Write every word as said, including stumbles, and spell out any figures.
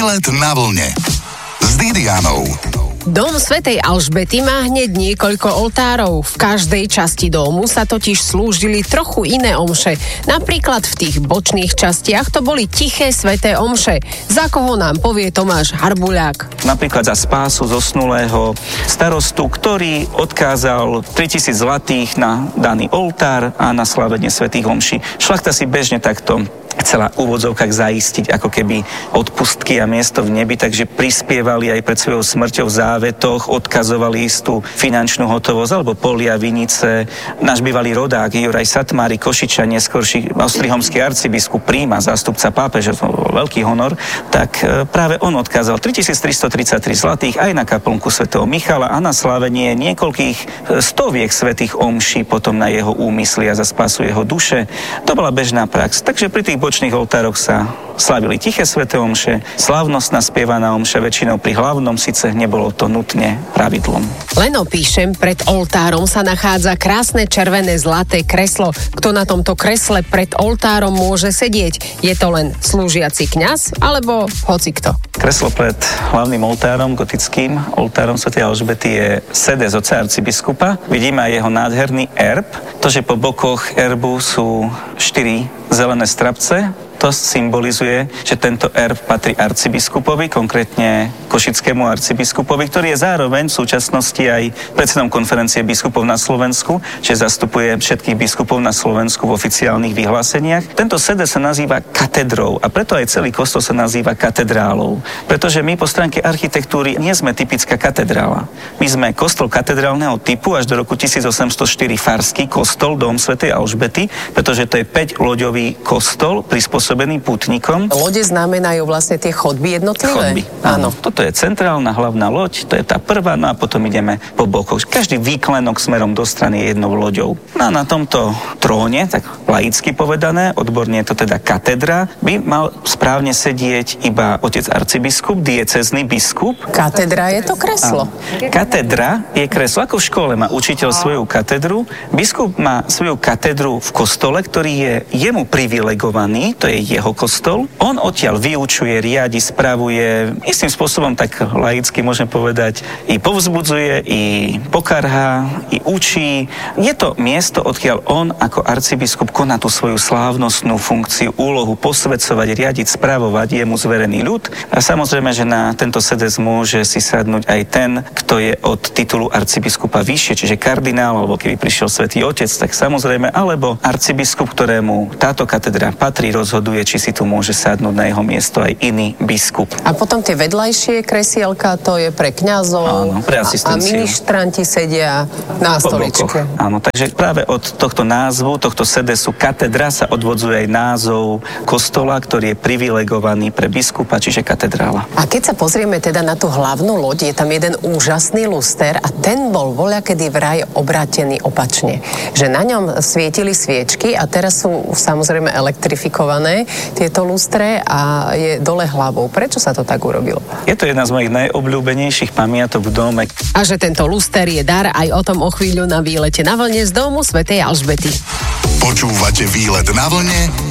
Výlet na vlne s Didianou. Dom svätej Alžbety má hneď niekoľko oltárov. V každej časti domu sa totiž slúžili trochu iné omše. Napríklad v tých bočných častiach to boli tiché sväté omše. Za koho nám povie Tomáš Harbuľák? Napríklad za spásu zosnulého starostu, ktorý odkázal tritisíc zlatých na daný oltár a na slávenie svätých omší. Šlachta si bežne takto chcela v úvodzovkách zaistiť ako keby odpustky a miesto v nebi, takže prispievali aj pred svojou smrťou v závetoch, odkazovali istú finančnú hotovosť, alebo polia, vinice. Náš bývalý rodák Juraj Satmári, Košičan, neskorší austrihomský arcibiskup, príma, zástupca pápeža, to bol veľký honor, tak práve on odkázal tritisíctristotridsaťtri zlatých aj na kaplnku svätého Michala a na slávenie niekoľkých stoviek svätých omší potom na jeho úmysly a za spásu jeho duše. To bola bežná prax. Takže pri tých bočných oltároch sa slávili tiché sväté omše, slávnostná spievaná omša, väčšinou pri hlavnom, síce nebolo to nutne pravidlom. Len opíšem, pred oltárom sa nachádza krásne červené zlaté kreslo. Kto na tomto kresle pred oltárom môže sedieť? Je to len slúžiaci kňaz, alebo hocikto? Kreslo pred hlavným oltárom, gotickým oltárom svätej Alžbety, je sedes otca arcibiskupa. Vidíme aj jeho nádherný erb. To, že po bokoch erbu sú štyri zelené strapce, to symbolizuje, že tento erb patrí arcibiskupovi, konkrétne košickému arcibiskupovi, ktorý je zároveň v súčasnosti aj predsedom konferencie biskupov na Slovensku, čiže zastupuje všetkých biskupov na Slovensku v oficiálnych vyhláseniach. Tento sedes sa nazýva katedrou a preto aj celý kostol sa nazýva katedrálou, pretože my po stránke architektúry nie sme typická katedrála. My sme kostol katedrálneho typu až do roku tisícosemstoštyri farský kostol, dom svätej Alžbety, pretože to je päťloďový kostol prispôsobený pútnikom. Lode znamenajú vlastne tie chodby jednotlivé? Chodby, áno. Toto je centrálna hlavná loď, to je tá prvá, no a potom ideme po bokoch. Každý výklenok smerom do strany je jednou loďou. No a na tomto tróne, tak laicky povedané, odborne je to teda katedra, by mal správne sedieť iba otec arcibiskup, diecézny biskup. Katedra je to kreslo? Áno. Katedra je kreslo. Ako v škole má učiteľ svoju katedru, biskup má svoju katedru v kostole, ktorý je jemu privilegovaný, to je jeho kostol. On odtiaľ vyučuje, riadi, spravuje, istým spôsobom tak laicky môžem povedať, i povzbudzuje, i pokarhá, i učí. Je to miesto, odkiaľ on ako arcibiskup koná tú svoju slávnostnú funkciu, úlohu posvedcovať, riadiť, spravovať jemu zverený ľud. A samozrejme, že na tento sedes môže si sadnúť aj ten, kto je od titulu arcibiskupa vyššie, čiže kardinál, alebo keby prišiel svätý otec, tak samozrejme, alebo arcibiskup, ktorému táto katedra patrí, rozhoduje, či si tu môže sadnúť na jeho miesto aj iný biskup. A potom tie vedľajšie kresielka, to je pre kňazov. Áno, pre asistenciu. A ministranti sedia na stoličke. Áno, takže práve od tohto názvu, tohto sedesu katedra sa odvodzuje aj názov kostola, ktorý je privilegovaný pre biskupa, čiže katedrála. A keď sa pozrieme teda na tú hlavnú loď, je tam jeden úžasný luster a ten bol voľakedy vraj obrátený opačne. Že na ňom svietili sviečky a teraz sú samozrejme elektrifikované tieto lustre a je dole hlavou. Prečo sa to tak urobilo? Je to jedna z mojich najobľúbenejších pamiatok v dome. A že tento luster je dar, aj o tom o chvíľu na výlete na vlne z domu svätej Alžbety. Počúvate Výlet na vlne